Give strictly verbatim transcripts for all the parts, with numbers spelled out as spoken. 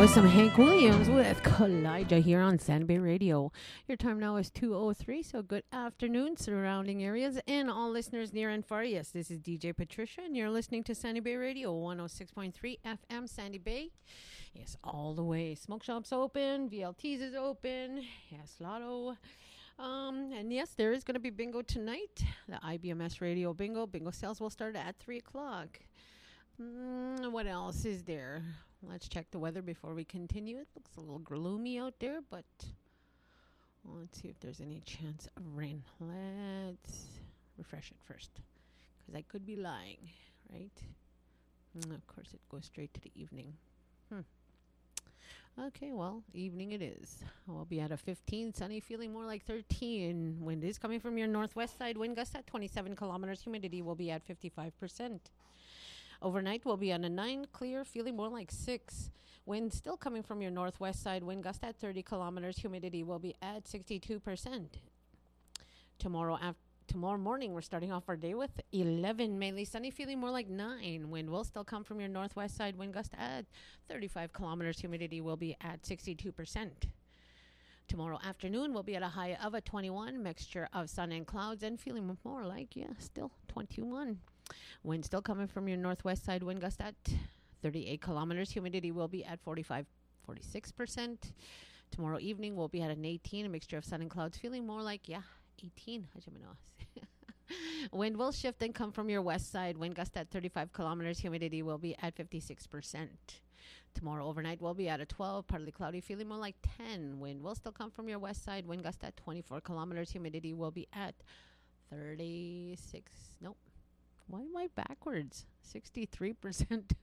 was some Hank Williams with Kalijah here on Sandy Bay Radio. Your time now is two oh three, so good afternoon, surrounding areas, and all listeners near and far. Yes, this is D J Patricia, and you're listening to Sandy Bay Radio, one oh six point three F M Sandy Bay. Yes, all the way. Smoke shop's open, V L T's is open, yes, Lotto. Um, and yes, there is going to be bingo tonight, the I B M S Radio Bingo. Bingo sales will start at three o'clock. Mm, what else is there? Let's check the weather before we continue. It looks a little gloomy out there, but well, let's see if there's any chance of rain. Let's refresh it first, because I could be lying, right? And of course, it goes straight to the evening. Hmm. Okay, well, evening it is. We'll be at a fifteen, sunny, feeling more like thirteen. Wind is coming from your northwest side. Wind gust at twenty-seven kilometers. Humidity will be at fifty-five percent. Overnight will be on a nine, clear, feeling more like six. Wind still coming from your northwest side. Wind gust at thirty kilometers. Humidity will be at sixty-two percent. Tomorrow af- tomorrow morning, we're starting off our day with eleven, mainly sunny, feeling more like nine. Wind will still come from your northwest side. Wind gust at thirty-five kilometers. Humidity will be at sixty-two percent. Tomorrow afternoon, we'll be at a high of a twenty-one, mixture of sun and clouds, and feeling more like, yeah, still twenty-one. Wind still coming from your northwest side. Wind gust at thirty-eight kilometers. Humidity will be at forty-five, forty-six percent. Tomorrow evening, we'll be at an eighteen, a mixture of sun and clouds, feeling more like, yeah, eighteen. Wind will shift and come from your west side. Wind gust at thirty-five kilometers. Humidity will be at fifty-six percent. Tomorrow overnight, we'll be at a twelve, partly cloudy, feeling more like ten. Wind will still come from your west side. Wind gust at twenty-four kilometers. Humidity will be at thirty-six. Nope. Why am I backwards? sixty-three percent.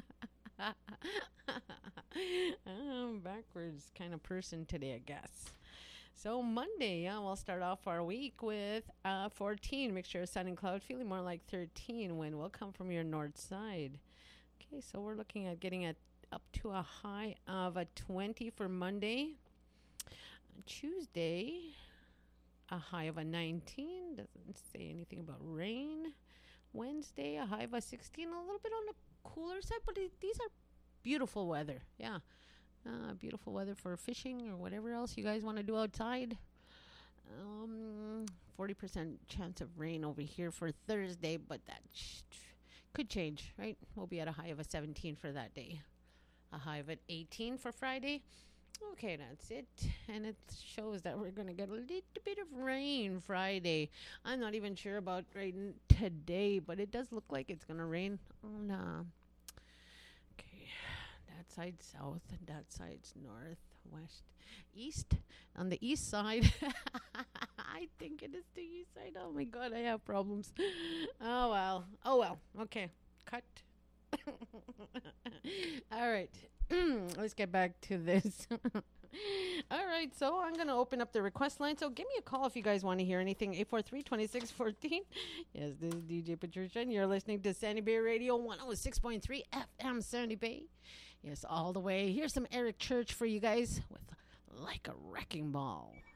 I'm backwards kind of person today, I guess. So Monday, yeah, we'll start off our week with uh, fourteen, mixture of sun and cloud, feeling more like thirteen. Wind will come from your north side. Okay, so we're looking at getting it up to a high of a twenty for Monday. Tuesday, a high of a nineteen. Doesn't say anything about rain. Wednesday, a high of a sixteen, a little bit on the cooler side, but it, these are beautiful weather. Yeah, uh, beautiful weather for fishing or whatever else you guys want to do outside. Um, forty percent chance of rain over here for Thursday, but that sh- could change, right? We'll be at a high of a seventeen for that day. A high of an eighteen for Friday. Okay, that's it. And it shows that we're going to get a little bit of rain Friday. I'm not even sure about rain today, but it does look like it's going to rain on, uh, okay, that side's south and that side's north, west, east. On the east side, I think it is the east side. Oh, my God, I have problems. Oh, well. Oh, well. Okay, cut. All right. Let's get back to this. All right, so I'm going to open up the request line. So give me a call if you guys want to hear anything. eight four three, two six one four. Yes, this is D J Patricia, and you're listening to Sandy Bay Radio, one oh six point three F M Sandy Bay. Yes, all the way. Here's some Eric Church for you guys with Like a Wrecking Ball.